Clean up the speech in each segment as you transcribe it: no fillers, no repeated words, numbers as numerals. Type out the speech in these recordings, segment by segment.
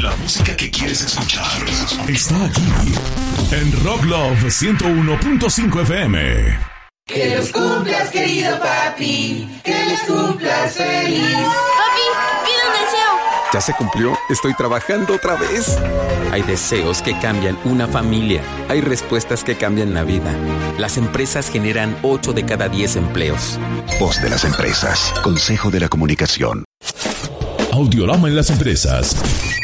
La música que quieres escuchar está aquí en Rock Love 101.5 FM. Que los cumplas, querido papi, que los cumplas feliz. Papi, pide un deseo. ¿Ya se cumplió? Estoy trabajando otra vez. Hay deseos que cambian una familia. Hay respuestas que cambian la vida. Las empresas generan 8 de cada 10 empleos. Voz de las empresas. Consejo de la Comunicación. Audiorama en las empresas.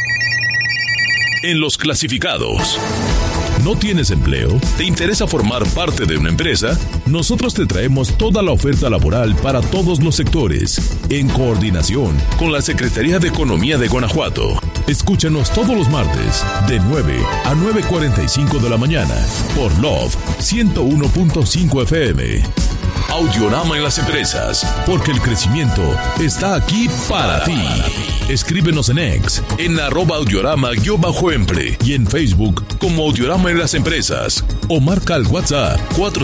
En los clasificados. ¿No tienes empleo? ¿Te interesa formar parte de una empresa? Nosotros te traemos toda la oferta laboral para todos los sectores, en coordinación con la Secretaría de Economía de Guanajuato. Escúchanos todos los martes, de 9 a 9:45 de la mañana, por Love 101.5 FM. Audiorama en las empresas, porque el crecimiento está aquí para ti. Escríbenos en X, en @audiorama_empre y en Facebook como Audiorama en las empresas. O marca al WhatsApp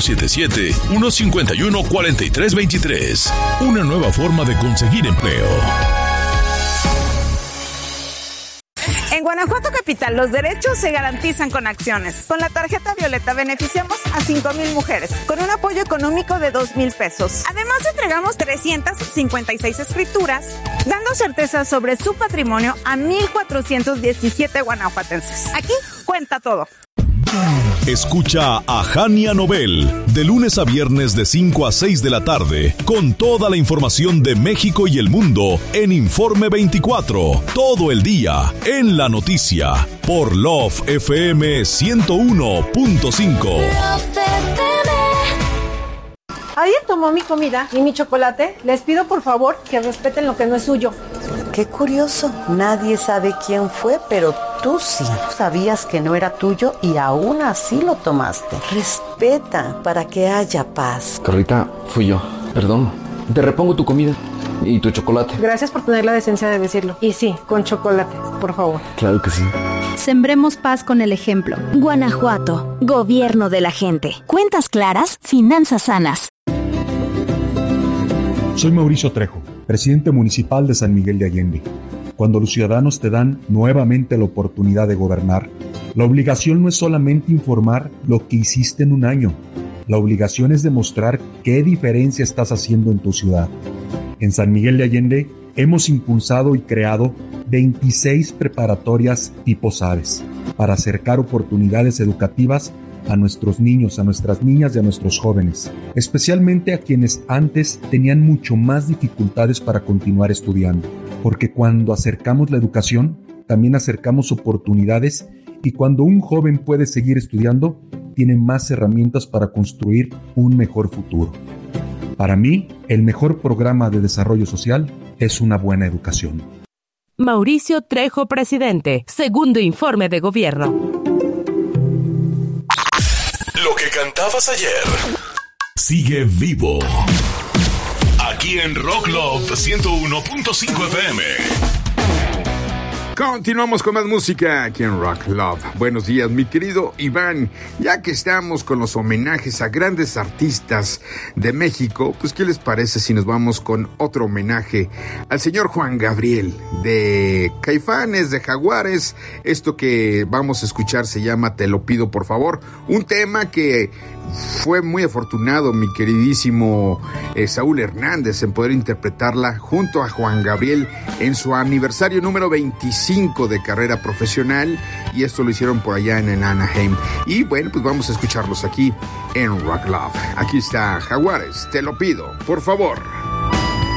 477-151-4323. Una nueva forma de conseguir empleo. En Guanajuato Capital, los derechos se garantizan con acciones. Con la tarjeta Violeta beneficiamos a 5,000 mujeres con un apoyo económico de 2,000 pesos. Además, entregamos 356 escrituras, dando certeza sobre su patrimonio a 1,417 guanajuatenses. Aquí cuenta todo. Escucha a Jania Nobel de lunes a viernes de 5 a 6 de la tarde con toda la información de México y el mundo en Informe 24, todo el día en la noticia por Love FM 101.5. ¿Alguien tomó mi comida y mi chocolate? Les pido por favor que respeten lo que no es suyo. Qué curioso, nadie sabe quién fue, pero tú sí. Sabías que no era tuyo y aún así lo tomaste. Respeta para que haya paz. Carlita, fui yo. Perdón. Te repongo tu comida y tu chocolate. Gracias por tener la decencia de decirlo. Y sí, con chocolate, por favor. Claro que sí. Sembremos paz con el ejemplo. Guanajuato, gobierno de la gente. Cuentas claras, finanzas sanas. Soy Mauricio Trejo, presidente municipal de San Miguel de Allende. Cuando los ciudadanos te dan nuevamente la oportunidad de gobernar, la obligación no es solamente informar lo que hiciste en un año. La obligación es demostrar qué diferencia estás haciendo en tu ciudad. En San Miguel de Allende hemos impulsado y creado 26 preparatorias tipo SADES para acercar oportunidades educativas a nuestros niños, a nuestras niñas y a nuestros jóvenes, especialmente a quienes antes tenían mucho más dificultades para continuar estudiando, porque cuando acercamos la educación, también acercamos oportunidades y cuando un joven puede seguir estudiando, tiene más herramientas para construir un mejor futuro. Para mí, el mejor programa de desarrollo social es una buena educación. Mauricio Trejo, presidente, segundo informe de gobierno. Lo que cantabas ayer sigue vivo. Aquí en Rock Love 101.5 FM. Continuamos con más música aquí en Rock Love. Buenos días, mi querido Iván. Ya que estamos con los homenajes a grandes artistas de México, pues ¿qué les parece si nos vamos con otro homenaje al señor Juan Gabriel de Caifanes, de Jaguares? Esto que vamos a escuchar se llama Te lo pido por favor, un tema que fue muy afortunado mi queridísimo Saúl Hernández en poder interpretarla junto a Juan Gabriel en su aniversario número 25 de carrera profesional, y esto lo hicieron por allá en Anaheim. Y bueno, pues vamos a escucharlos aquí en Rock Love. Aquí está Jaguares, Te lo pido, por favor.